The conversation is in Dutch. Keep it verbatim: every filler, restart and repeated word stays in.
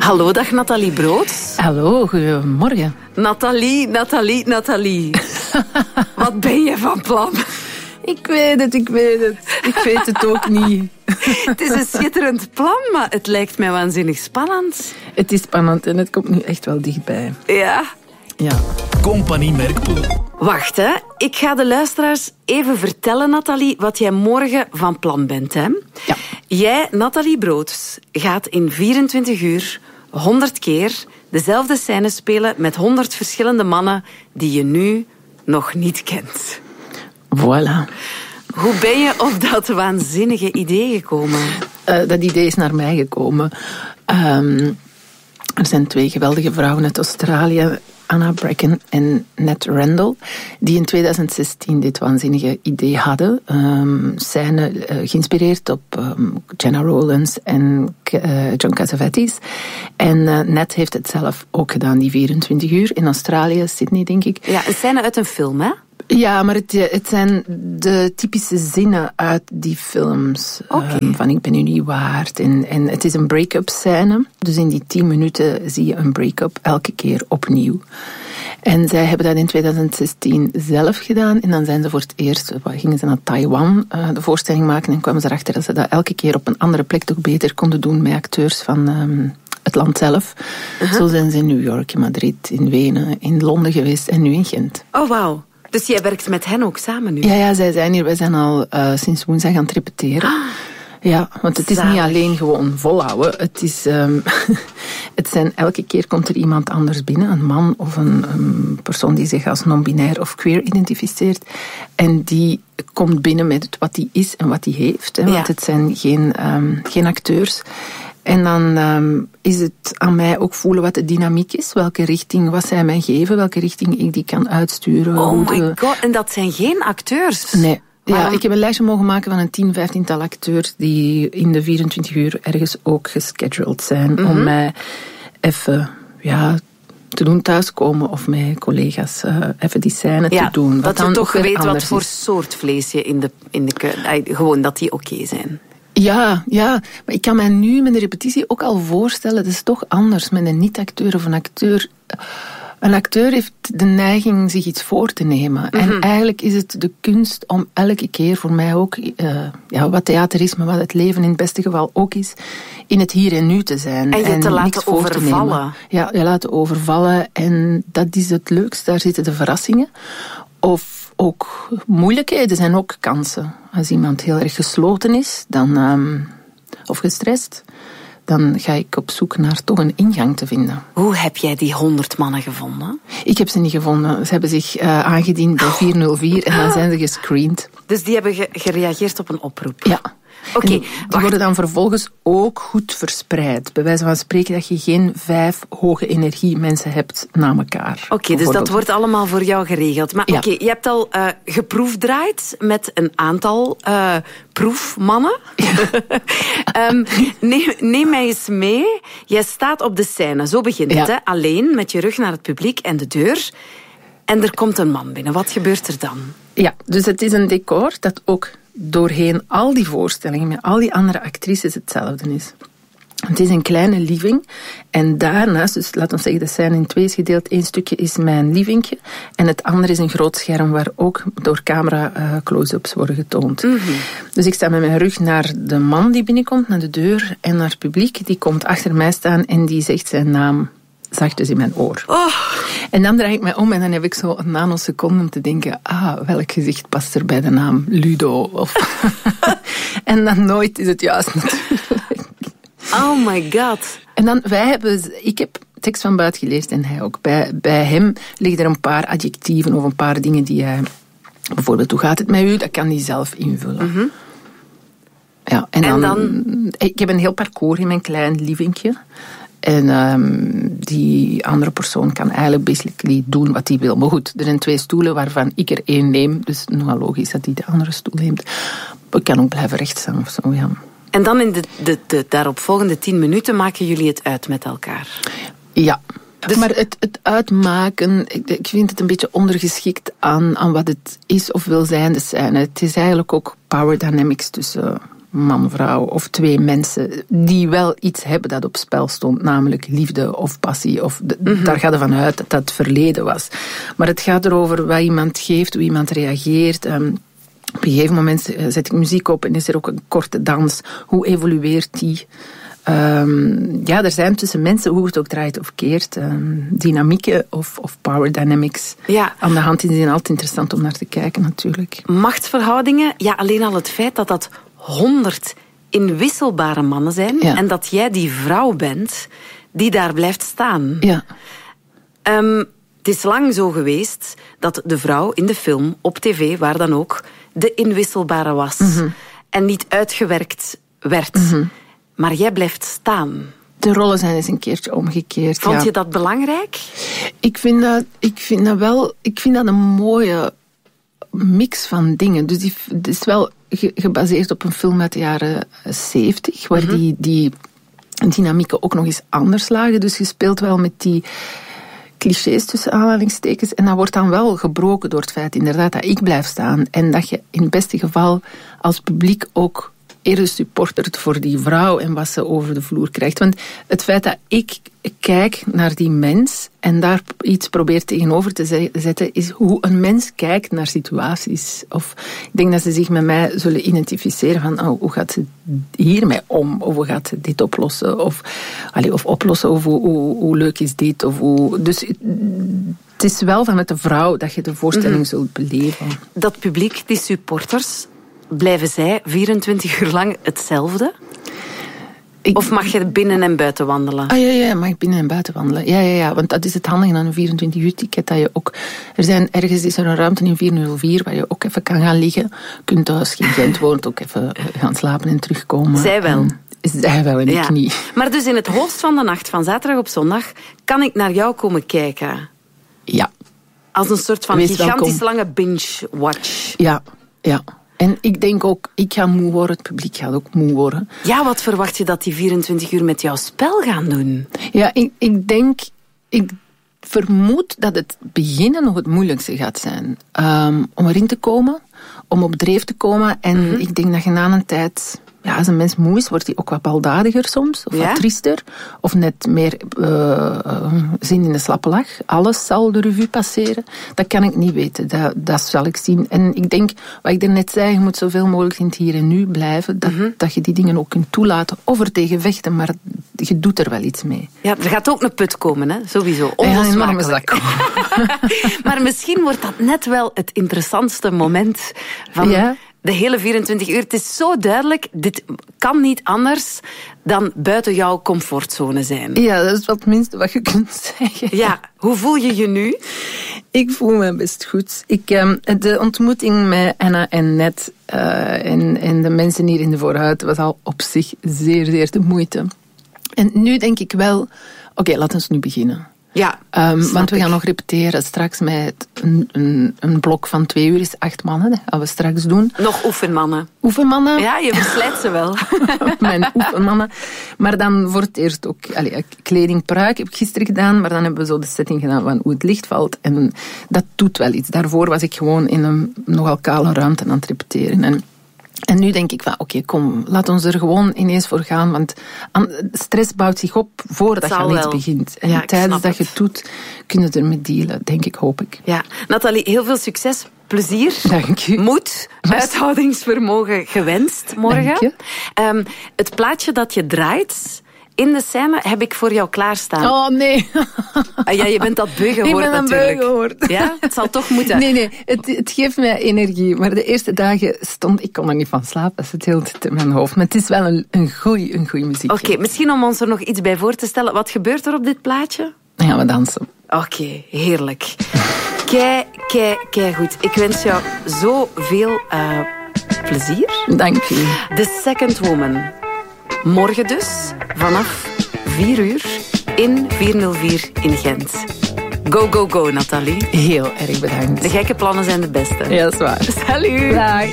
Hallo, dag Nathalie Brood. Hallo, goedemorgen. Nathalie, Nathalie, Nathalie. Wat ben je van plan? Ik weet het, ik weet het. Ik weet het ook niet. Het is een schitterend plan, maar het lijkt mij waanzinnig spannend. Het is spannend en het komt nu echt wel dichtbij. Ja. Ja. Compagnie Merkpoel. Wacht, hè. Ik ga de luisteraars even vertellen, Nathalie, wat jij morgen van plan bent, hè? Ja. Jij, Nathalie Brood, gaat in vierentwintig uur honderd keer dezelfde scène spelen met honderd verschillende mannen die je nu nog niet kent. Voilà. Hoe ben je op dat waanzinnige idee gekomen? Uh, dat idee is naar mij gekomen. Um, er zijn twee geweldige vrouwen uit Australië, Anna Bracken en Nat Randall, die in tweeduizend zestien dit waanzinnige idee hadden. Um, scène uh, geïnspireerd op um, Jenna Rowlands en uh, John Cassavetes. En uh, Nat heeft het zelf ook gedaan, die vierentwintig uur in Australië, Sydney, denk ik. Ja, een scène uit een film, hè? Ja, maar het, het zijn de typische zinnen uit die films. Okay. Um, van ik ben u niet waard. En, en het is een break-up scène. Dus in die tien minuten zie je een break-up elke keer opnieuw. En zij hebben dat in tweeduizend zestien zelf gedaan. En dan zijn ze voor het eerst, gingen ze naar Taiwan uh, de voorstelling maken. En kwamen ze erachter dat ze dat elke keer op een andere plek toch beter konden doen met acteurs van Um, het land zelf. Uh-huh. Zo zijn ze in New York, in Madrid, in Wenen, in Londen geweest en nu in Gent. Oh, wauw. Dus jij werkt met hen ook samen nu? Ja, ja, zij zijn hier. Wij zijn al uh, sinds woensdag aan het repeteren. Ah, ja, want het is zalig. Niet alleen gewoon volhouden. Het is, um, het zijn elke keer komt er iemand anders binnen, een man of een, een persoon die zich als non-binair of queer identificeert. En die komt binnen met wat hij is en wat hij heeft. Hè, want ja. Het zijn geen, um, geen acteurs. En dan um, is het aan mij ook voelen wat de dynamiek is. Welke richting, wat zij mij geven, welke richting ik die kan uitsturen. Oh my de... god, en dat zijn geen acteurs? Nee. Ja, Waarom? ik heb een lijstje mogen maken van een tien, vijftiental acteurs die in de vierentwintig uur ergens ook gescheduled zijn. Mm-hmm. Om mij even, ja, te doen thuiskomen of met collega's uh, even die scène ja, te doen. Dat je toch weet wat is. voor soort vlees je in de, in de gewoon dat die oké okay zijn. Ja, ja, maar ik kan mij nu met de repetitie ook al voorstellen, het is toch anders met een niet-acteur of een acteur. Een acteur heeft de neiging zich iets voor te nemen. Mm-hmm. En eigenlijk is het de kunst om elke keer, voor mij ook, uh, ja, wat theater is, maar wat het leven in het beste geval ook is, in het hier en nu te zijn. En je en te laten niks voor overvallen. Te nemen. Ja, je laten overvallen. En dat is het leukste, daar zitten de verrassingen. Of ook moeilijkheden zijn ook kansen. Als iemand heel erg gesloten is, dan, um, of gestrest, dan ga ik op zoek naar toch een ingang te vinden. Hoe heb jij die honderd mannen gevonden? Ik heb ze niet gevonden. Ze hebben zich uh, aangediend bij vier nul vier en dan zijn ze gescreend. Dus die hebben ge- gereageerd op een oproep? Ja. Oké, okay, die worden dan vervolgens ook goed verspreid. Bij wijze van spreken dat je geen vijf hoge energie mensen hebt na elkaar. Oké, okay, dus dat wordt allemaal voor jou geregeld. Maar ja. Oké, okay, je hebt al uh, geproefdraaid met een aantal uh, proefmannen. Ja. um, neem, neem mij eens mee. Jij staat op de scène, zo begint ja. het, hè? Alleen, met je rug naar het publiek en de deur. En er komt een man binnen. Wat gebeurt er dan? Ja, dus het is een decor dat ook doorheen al die voorstellingen met al die andere actrices hetzelfde is. Het is een kleine living en daarnaast, dus laten we zeggen de scène in twee is gedeeld, één stukje is mijn livingje en het andere is een groot scherm waar ook door camera uh, close-ups worden getoond. Mm-hmm. Dus ik sta met mijn rug naar de man die binnenkomt, naar de deur en naar het publiek, die komt achter mij staan en die zegt zijn naam zachtjes in mijn oor. Oh. En dan draai ik mij om en dan heb ik zo een nanoseconde om te denken, ah, welk gezicht past er bij de naam Ludo? Of en dan nooit is het juist natuurlijk. Oh my god. En dan, wij hebben, ik heb tekst van buiten geleerd en hij ook. Bij, bij hem liggen er een paar adjectieven of een paar dingen die hij, bijvoorbeeld, hoe gaat het met u? Dat kan hij zelf invullen. Mm-hmm. Ja, en, en dan, dan? Ik heb een heel parcours in mijn klein livingje. En um, die andere persoon kan eigenlijk basically doen wat hij wil. Maar goed, er zijn twee stoelen waarvan ik er één neem. Dus nogal logisch dat hij de andere stoel neemt. Maar ik kan ook blijven rechtstaan of zo, ja. En dan in de, de, de daaropvolgende tien minuten maken jullie het uit met elkaar? Ja. Dus maar het, het uitmaken, ik, ik vind het een beetje ondergeschikt aan, aan wat het is of wil zijn, de scène. Het is eigenlijk ook power dynamics tussen man-vrouw of twee mensen die wel iets hebben dat op spel stond, namelijk liefde of passie. Of de, mm-hmm. Daar gaat ervan uit dat dat het verleden was. Maar het gaat erover wat iemand geeft, hoe iemand reageert. Um, op een gegeven moment zet ik muziek op en is er ook een korte dans. Hoe evolueert die? Um, ja, er zijn tussen mensen, hoe het ook draait of keert, um, dynamieken of, of power dynamics. Ja. Aan de hand die zijn altijd interessant om naar te kijken natuurlijk. Machtsverhoudingen, ja, alleen al het feit dat dat honderd inwisselbare mannen zijn, ja. En dat jij die vrouw bent die daar blijft staan. Ja. Um, het is lang zo geweest dat de vrouw in de film, op tv, waar dan ook, de inwisselbare was. Mm-hmm. En niet uitgewerkt werd. Mm-hmm. Maar jij blijft staan. De rollen zijn eens een keertje omgekeerd. Vond ja. je dat belangrijk? Ik vind dat, ik vind dat wel... Ik vind dat een mooie mix van dingen. Dus die, het is wel ge, gebaseerd op een film uit de jaren zeventig, waar mm-hmm. die, die dynamieken ook nog eens anders lagen. Dus je speelt wel met die clichés tussen aanhalingstekens. En dat wordt dan wel gebroken door het feit inderdaad dat ik blijf staan. En dat je in het beste geval als publiek ook eerder supportert voor die vrouw en wat ze over de vloer krijgt. Want het feit dat ik kijk naar die mens en daar iets probeer tegenover te zetten, is hoe een mens kijkt naar situaties. Of ik denk dat ze zich met mij zullen identificeren van oh, hoe gaat ze hiermee om? Of hoe gaat ze dit oplossen? Of, allez, of oplossen of hoe, hoe, hoe leuk is dit? Of hoe, dus het is wel vanuit de vrouw dat je de voorstelling mm-hmm. zult beleven. Dat publiek, die supporters, blijven zij vierentwintig uur lang hetzelfde? Ik, of mag je binnen en buiten wandelen? Ah ja, ja, mag ik binnen en buiten wandelen. Ja, ja, ja, want dat is het handige aan een vierentwintig uur ticket. Dat je ook, er zijn, ergens is er een ruimte in vierhonderdvier waar je ook even kan gaan liggen. Je kunt thuis geen Gent woont ook even gaan slapen en terugkomen. Zij wel. En, zij wel en ja. Ik niet. Maar dus in het hoogst van de nacht, van zaterdag op zondag, kan ik naar jou komen kijken? Ja. Als een soort van Wees gigantisch welkom. Lange binge-watch? Ja, ja. En ik denk ook, ik ga moe worden, het publiek gaat ook moe worden. Ja, wat verwacht je dat die vierentwintig uur met jouw spel gaan doen? Ja, ik, ik denk, ik vermoed dat het beginnen nog het moeilijkste gaat zijn. Um, om erin te komen, om op dreef te komen. En mm-hmm. ik denk dat je na een tijd, ja, als een mens moe is, wordt hij ook wat baldadiger soms. Of ja? wat triester. Of net meer uh, uh, zin in de slappe lach. Alles zal de revue passeren. Dat kan ik niet weten. Dat, dat zal ik zien. En ik denk, wat ik net zei, je moet zoveel mogelijk in het hier en nu blijven. Dat, mm-hmm. dat je die dingen ook kunt toelaten. Of er tegen vechten, maar je doet er wel iets mee. Ja, er gaat ook een put komen, hè? Sowieso. Onlosmakelijk. Ja, maar misschien wordt dat net wel het interessantste moment van... Ja? De hele vierentwintig uur. Het is zo duidelijk, dit kan niet anders dan buiten jouw comfortzone zijn. Ja, dat is wel het minste wat je kunt zeggen. Ja, hoe voel je je nu? Ik voel me best goed. Ik, de ontmoeting met Anna en Ned uh, en, en de mensen hier in de voorhuid was al op zich zeer, zeer de moeite. En nu denk ik wel, oké, okay, laten we nu beginnen. Ja, um, want we gaan nog repeteren straks met een, een, een blok van twee uur is acht mannen. Dat gaan we straks doen. Nog oefenmannen. Oefenmannen. Ja, je verslijt ze wel. Mijn oefenmannen. Maar dan voor het eerst ook allee, kleding, pruik heb ik gisteren gedaan. Maar dan hebben we zo de setting gedaan van hoe het licht valt. En dat doet wel iets. Daarvoor was ik gewoon in een nogal kale ruimte aan het repeteren. En En nu denk ik van, oké, okay, kom, laat ons er gewoon ineens voor gaan. Want stress bouwt zich op voordat je aan iets begint. En ja, tijdens dat je het doet, kun je ermee dealen, denk ik, hoop ik. Ja, Nathalie, heel veel succes, plezier, Dank je. moed, uithoudingsvermogen gewenst morgen. Dank je. Um, het plaatje dat je draait... In de scène heb ik voor jou klaarstaan. Oh, nee. Ah, ja, je bent dat beu geworden natuurlijk. Ik ben een beu geworden. Ja, het zal toch moeten. Nee, nee, het, het geeft mij energie. Maar de eerste dagen stond... Ik kon er niet van slapen. Dat zit heel tijd in mijn hoofd. Maar het is wel een, een goeie, een goeie muziek. Oké, okay, misschien om ons er nog iets bij voor te stellen. Wat gebeurt er op dit plaatje? Dan gaan we dansen. Oké, okay, heerlijk. Kei, kei, kei goed. Ik wens jou zoveel uh, plezier. Dank je. The Second Woman. Morgen dus, vanaf vier uur, in vierhonderdvier in Gent. Go, go, go, Nathalie. Heel erg bedankt. De gekke plannen zijn de beste. Ja, dat is waar. Salut. Dag.